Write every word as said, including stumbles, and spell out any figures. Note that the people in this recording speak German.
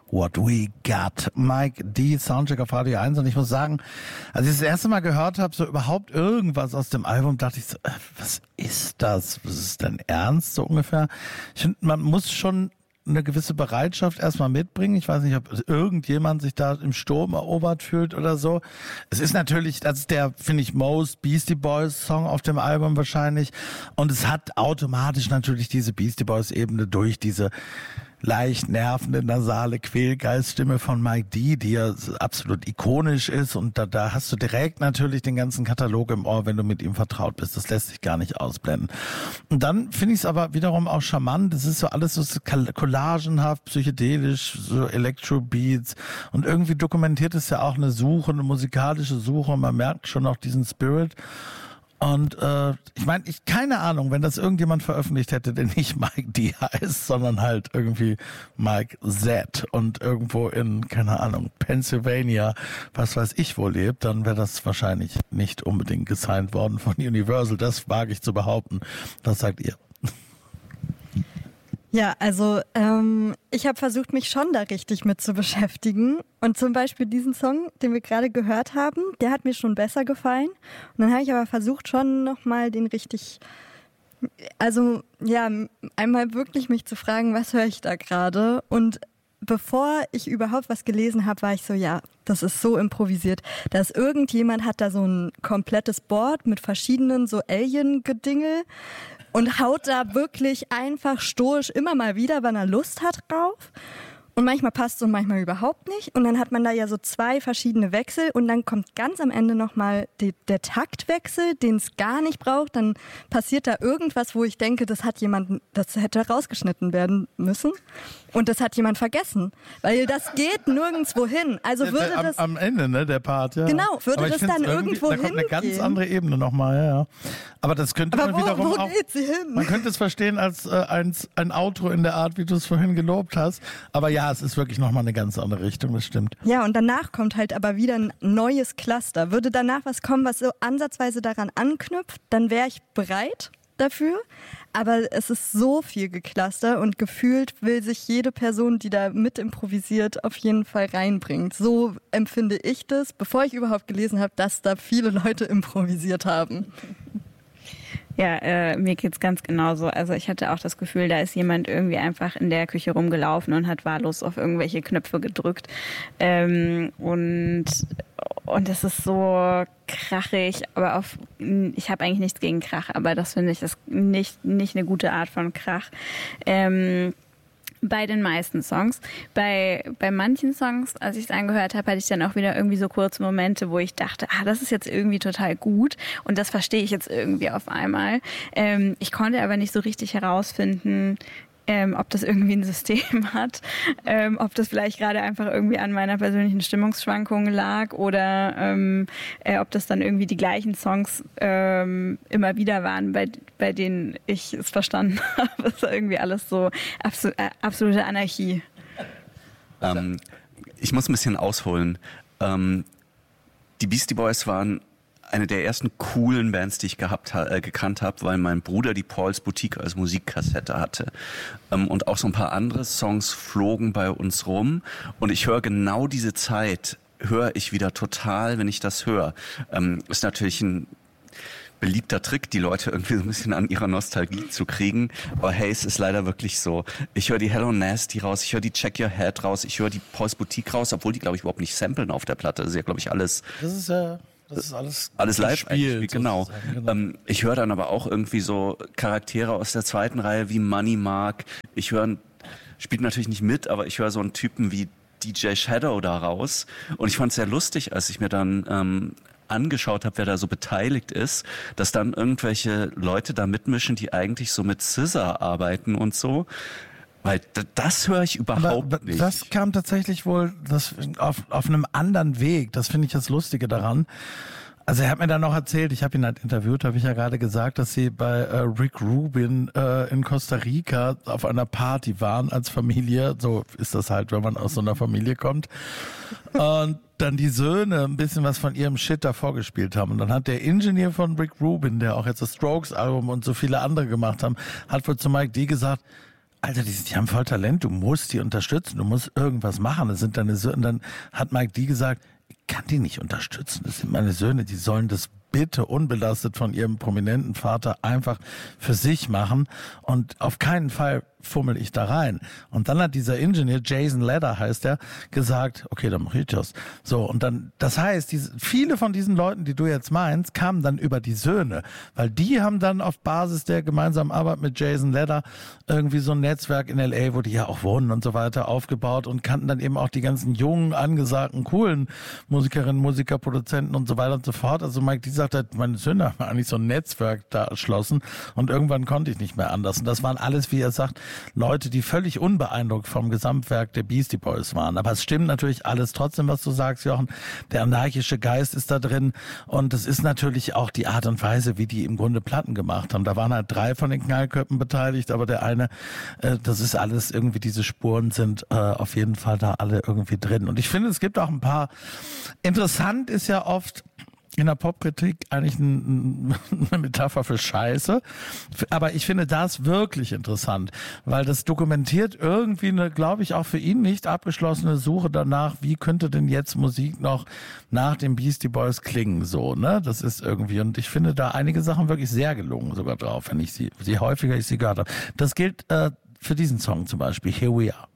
What We Got. Mike D, Soundcheck auf Radio eins. Und ich muss sagen, als ich das erste Mal gehört habe, so überhaupt irgendwas aus dem Album, dachte ich so, äh, was ist das? Was ist denn ernst, so ungefähr? Ich finde, man muss schon eine gewisse Bereitschaft erstmal mitbringen. Ich weiß nicht, ob irgendjemand sich da im Sturm erobert fühlt oder so. Es ist natürlich, das ist der, finde ich, most Beastie Boys Song auf dem Album wahrscheinlich. Und es hat automatisch natürlich diese Beastie Boys Ebene durch diese leicht nervende, nasale Quälgeiststimme von Mike D, die ja absolut ikonisch ist, und da, da hast du direkt natürlich den ganzen Katalog im Ohr, wenn du mit ihm vertraut bist. Das lässt sich gar nicht ausblenden. Und dann finde ich es aber wiederum auch charmant. Das ist so alles so collagenhaft, psychedelisch, so Electro-Beats, und irgendwie dokumentiert es ja auch eine Suche, eine musikalische Suche, und man merkt schon auch diesen Spirit. Und äh, ich meine, ich keine Ahnung, wenn das irgendjemand veröffentlicht hätte, der nicht Mike D heißt, sondern halt irgendwie Mike Z und irgendwo in, keine Ahnung, Pennsylvania, was weiß ich wo lebt, dann wäre das wahrscheinlich nicht unbedingt gesigned worden von Universal. Das wage ich zu behaupten. Was sagt ihr? Ja, also ähm, ich habe versucht, mich schon da richtig mit zu beschäftigen. Und zum Beispiel diesen Song, den wir gerade gehört haben, der hat mir schon besser gefallen. Und dann habe ich aber versucht, schon nochmal den richtig, also ja, einmal wirklich mich zu fragen, was höre ich da gerade? Und bevor ich überhaupt was gelesen habe, war ich so, ja, das ist so improvisiert, dass irgendjemand hat da so ein komplettes Board mit verschiedenen so Alien-Gedingel und haut da wirklich einfach stoisch immer mal wieder, wann er Lust hat, drauf. Und manchmal passt es und manchmal überhaupt nicht. Und dann hat man da ja so zwei verschiedene Wechsel und dann kommt ganz am Ende nochmal die, der Taktwechsel, den es gar nicht braucht. Dann passiert da irgendwas, wo ich denke, das hat jemand, das hätte rausgeschnitten werden müssen. Und das hat jemand vergessen. Weil das geht nirgendwo hin. Also würde am, das... Am Ende, ne, der Part, ja. Genau, würde das dann irgendwo hingehen. Da kommt eine ganz andere Ebene nochmal, ja, ja. Aber das könnte Aber man wo, wiederum wo auch... geht sie hin? Man könnte es verstehen als äh, ein, ein Outro in der Art, wie du es vorhin gelobt hast. Aber ja, es ist wirklich nochmal eine ganz andere Richtung, das stimmt. Ja, und danach kommt halt aber wieder ein neues Cluster. Würde danach was kommen, was so ansatzweise daran anknüpft, dann wäre ich bereit dafür. Aber es ist so viel geclustert und gefühlt will sich jede Person, die da mit improvisiert, auf jeden Fall reinbringen. So empfinde ich das, bevor ich überhaupt gelesen habe, dass da viele Leute improvisiert haben. Ja, äh, mir geht's ganz genauso. Also ich hatte auch das Gefühl, da ist jemand irgendwie einfach in der Küche rumgelaufen und hat wahllos auf irgendwelche Knöpfe gedrückt. Ähm, und und es ist so krachig, aber auf, ich habe eigentlich nichts gegen Krach, aber das finde ich ist nicht nicht eine gute Art von Krach. Ähm, Bei den meisten Songs. Bei, bei manchen Songs, als ich es angehört habe, hatte ich dann auch wieder irgendwie so kurze Momente, wo ich dachte, ah, das ist jetzt irgendwie total gut und das verstehe ich jetzt irgendwie auf einmal. Ähm, ich konnte aber nicht so richtig herausfinden, ähm, ob das irgendwie ein System hat, ähm, ob das vielleicht gerade einfach irgendwie an meiner persönlichen Stimmungsschwankung lag oder ähm, äh, ob das dann irgendwie die gleichen Songs ähm, immer wieder waren, bei, bei denen ich es verstanden habe. Das ist irgendwie alles so absol- äh, absolute Anarchie. Ähm, ich muss ein bisschen ausholen. Ähm, die Beastie Boys waren eine der ersten coolen Bands, die ich gehabt äh, gekannt habe, weil mein Bruder die Paul's Boutique als Musikkassette hatte. Ähm, und auch so ein paar andere Songs flogen bei uns rum. Und ich höre genau diese Zeit, höre ich wieder total, wenn ich das höre. Ähm, ist natürlich ein beliebter Trick, die Leute irgendwie so ein bisschen an ihrer Nostalgie zu kriegen. Aber hey, es ist leider wirklich so. Ich höre die Hello Nasty raus, ich höre die Check Your Head raus, ich höre die Paul's Boutique raus, obwohl die, glaube ich, überhaupt nicht samplen auf der Platte. Das ist ja, glaube ich, alles... Das ist ja... Das ist alles, alles live eigentlich, genau. genau. Ähm, ich höre dann aber auch irgendwie so Charaktere aus der zweiten Reihe wie Money Mark. Ich höre, spielt natürlich nicht mit, aber ich höre so einen Typen wie D J Shadow da raus. Und ich fand es sehr lustig, als ich mir dann ähm, angeschaut habe, wer da so beteiligt ist, dass dann irgendwelche Leute da mitmischen, die eigentlich so mit Scissor arbeiten und so. Weil das höre ich überhaupt Aber nicht. Das kam tatsächlich wohl das auf, auf einem anderen Weg. Das finde ich das Lustige daran. Also er hat mir dann noch erzählt, ich habe ihn halt interviewt, habe ich ja gerade gesagt, dass sie bei äh, Rick Rubin äh, in Costa Rica auf einer Party waren als Familie. So ist das halt, wenn man aus so einer Familie kommt. Und dann die Söhne ein bisschen was von ihrem Shit da vorgespielt haben. Und dann hat der Ingenieur von Rick Rubin, der auch jetzt das Strokes-Album und so viele andere gemacht haben, hat wohl zu Mike D gesagt, Alter, die, die haben voll Talent, du musst die unterstützen, du musst irgendwas machen. Das sind deine Söhne. Und dann hat Mike D gesagt, ich kann die nicht unterstützen, das sind meine Söhne, die sollen das bitte unbelastet von ihrem prominenten Vater einfach für sich machen und auf keinen Fall fummel ich da rein. Und dann hat dieser Ingenieur, Jason Leder heißt er, gesagt, okay, dann mach ich das. So, und dann, das heißt, diese, viele von diesen Leuten, die du jetzt meinst, kamen dann über die Söhne, weil die haben dann auf Basis der gemeinsamen Arbeit mit Jason Leder irgendwie so ein Netzwerk in L A, wo die ja auch wohnen und so weiter, aufgebaut und kannten dann eben auch die ganzen jungen, angesagten, coolen Musikerinnen, Musiker, Produzenten und so weiter und so fort. Also Mike, die sagt halt, meine Söhne haben eigentlich so ein Netzwerk da erschlossen und irgendwann konnte ich nicht mehr anders. Und das waren alles, wie er sagt, Leute, die völlig unbeeindruckt vom Gesamtwerk der Beastie Boys waren. Aber es stimmt natürlich alles trotzdem, was du sagst, Jochen. Der anarchische Geist ist da drin und es ist natürlich auch die Art und Weise, wie die im Grunde Platten gemacht haben. Da waren halt drei von den Knallköpfen beteiligt, aber der eine, äh, das ist alles irgendwie, diese Spuren sind äh, auf jeden Fall da alle irgendwie drin. Und ich finde, es gibt auch ein paar, interessant ist ja oft, in der Popkritik eigentlich ein, eine Metapher für Scheiße. Aber ich finde das wirklich interessant, weil das dokumentiert irgendwie eine, glaube ich, auch für ihn nicht abgeschlossene Suche danach, wie könnte denn jetzt Musik noch nach den Beastie Boys klingen, so, ne? Das ist irgendwie, und ich finde da einige Sachen wirklich sehr gelungen sogar drauf, wenn ich sie, je häufiger ich sie gehört habe. Das gilt äh, für diesen Song zum Beispiel, Here We Are.